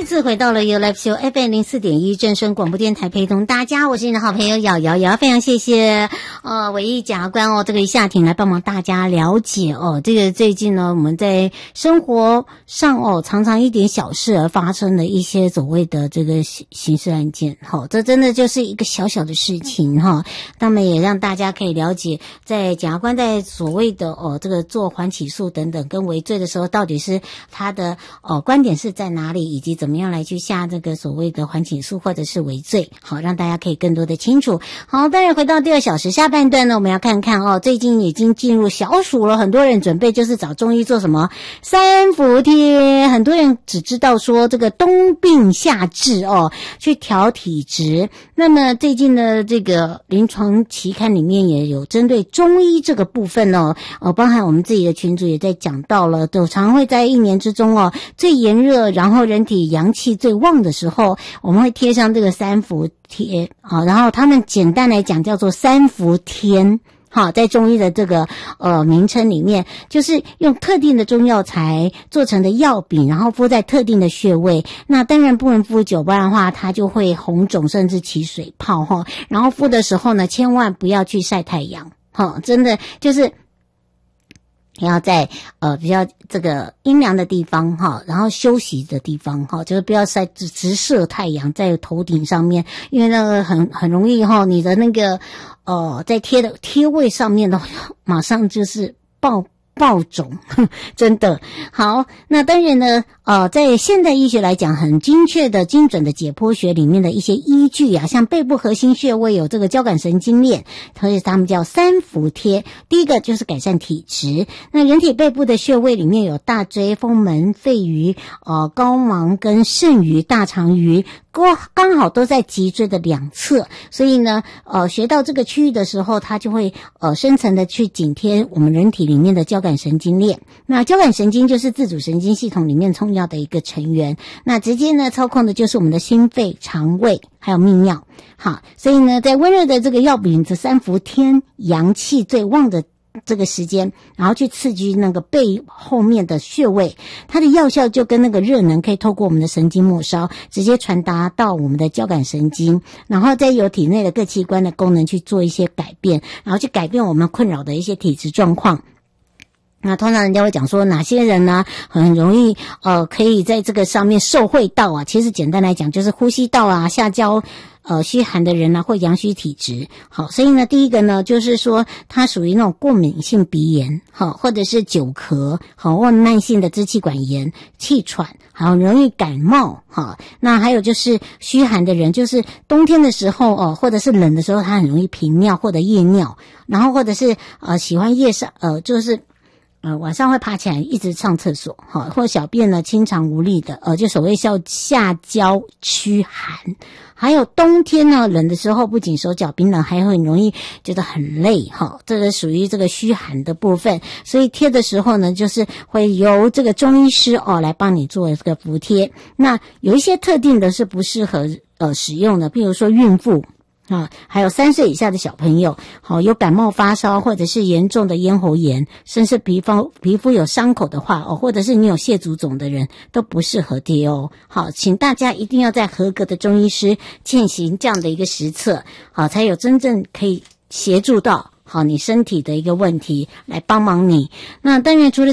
再次回到了 You Live Show FM 04.1正声广播电台，陪同大家，我是你的好朋友瑶瑶，非常谢谢唯一检察官这个夏婷来帮忙大家了解这个最近呢我们在生活上常常一点小事而发生的一些所谓的这个刑事案件这真的就是一个小小的事情那么也让大家可以了解在检察官在所谓的这个做缓起诉等等跟微罪的时候，到底是他的观点是在哪里，以及怎么样来去下这个所谓的缓起诉或者是微罪，好让大家可以更多的清楚。好，当然回到第二小时下半段呢，我们要看看最近已经进入小暑了，很多人准备就是找中医做什么三伏贴，很多人只知道说这个冬病夏治去调体质。那么最近呢这个临床期刊里面也有针对中医这个部分包含我们自己的群组也在讲到了，都常会在一年之中最炎热然后人体阳气最旺的时候，我们会贴上这个三伏贴然后他们简单来讲叫做三伏天。好，在中医的这个名称里面，就是用特定的中药材做成的药饼，然后敷在特定的穴位。那当然不能敷久，不然的话它就会红肿甚至起水泡然后敷的时候呢，千万不要去晒太阳真的就是要在比较这个阴凉的地方然后休息的地方就是不要晒直射太阳在头顶上面，因为那个很容易你的那个在贴的贴位上面的马上就是爆肿真的。好，那当然呢在现代医学来讲，很精确的精准的解剖学里面的一些依据像背部核心穴位有这个交感神经链，所以他们叫三伏贴。第一个就是改善体质，那人体背部的穴位里面有大椎、风门、肺俞、高芒跟肾俞、大肠俞，刚好都在脊椎的两侧，所以呢学到这个区域的时候，它就会深层的去紧贴我们人体里面的交感神经链。那交感神经就是自主神经系统里面重要的一个成员，那直接呢操控的就是我们的心肺、肠胃还有泌尿。好，所以呢在温热的这个药饼这三伏天阳气最旺的这个时间，然后去刺激那个背后面的穴位，它的药效就跟那个热能可以透过我们的神经末梢直接传达到我们的交感神经，然后再由体内的各器官的功能去做一些改变，然后去改变我们困扰的一些体质状况。那通常人家会讲说哪些人呢很容易可以在这个上面受惠到其实简单来讲就是呼吸道下焦虚寒的人或阳虚体质。好，所以呢第一个呢就是说它属于那种过敏性鼻炎或者是久咳或慢性的支气管炎、气喘，好容易感冒那还有就是虚寒的人，就是冬天的时候或者是冷的时候，他很容易频尿或者夜尿，然后或者是喜欢夜上就是晚上会爬起来一直上厕所或小便呢清长无力的就所谓叫下焦虚寒。还有冬天呢冷的时候，不仅手脚冰冷，还会很容易觉得很累这个属于这个虚寒的部分。所以贴的时候呢，就是会由这个中医师来帮你做这个服贴。那有一些特定的是不适合使用的，比如说孕妇还有3岁以下的小朋友有感冒发烧或者是严重的咽喉炎，甚至皮肤有伤口的话或者是你有蟹足肿的人都不适合贴好，请大家一定要在合格的中医师践行这样的一个实测才有真正可以协助到你身体的一个问题来帮忙你。那当然除了